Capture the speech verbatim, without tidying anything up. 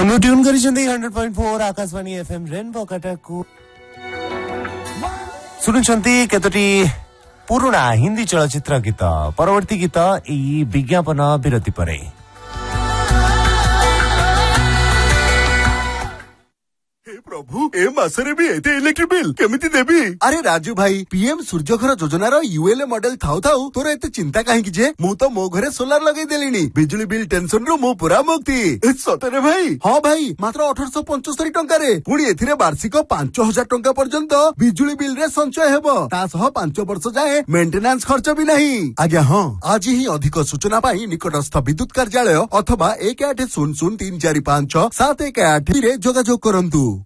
बंधु tune करिसेंती hundred point four Akashvani FM rainbow Cuttack शुणुंट केतोटी पुराणा हिंदी चलचित्र गीत परवर्ती गीत ई विज्ञापन विरति परे। प्रभु ए मासरे भी एते इलेक्ट्रिक बिल केमिति देबी? अरे राजू भाई पीएम सूर्यघर योजनार यूएलए मॉडल थाउ थाउ तोर एते चिंता काहेकि जे मु तो मो घरे सोलार लगै देलिनी बिजली बिल टेंशन रो मु पूरा मुक्ति। सतरे भाई? हां भाई मात्र अठारह सौ पचहत्तर टंका रे पुणी एथिरे वार्षिक पांच हजार टंका पर्यंत बिजली बिल रे संचय हेबो ता सह पांच वर्ष जाए मेंटेनेंस खर्च भी नहीं। आज्ञा हां आज ही अधिक सूचना पाई निकटस्थ विद्युत कार्यालय अथवा एक आठ शून्य शून्य तीन चार पांच सात एक आठ रे जोगाजोग करंतु।